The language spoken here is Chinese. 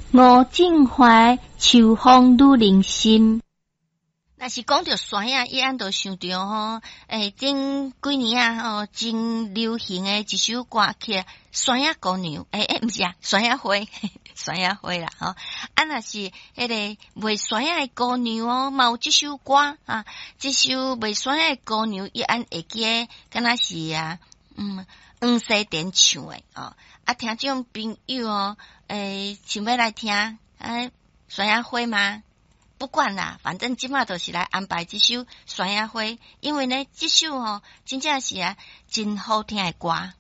吴靖怀秋风女人心。 若是讲到山野，伊安就想着吼，顶几年啊，真流行诶一首歌曲《山野姑娘》，毋是啊，山野花，山野花啦，吼。若是迄个卖山野诶姑娘哦，嘛有即首歌啊，即首卖山野诶姑娘，伊安会记得，敢若是啊，黄西典唱诶哦。听众朋友哦，想要来听山野花吗？不管啦，反正即马就是来安排即首山野花，因为呢，即首真正是真好听诶歌。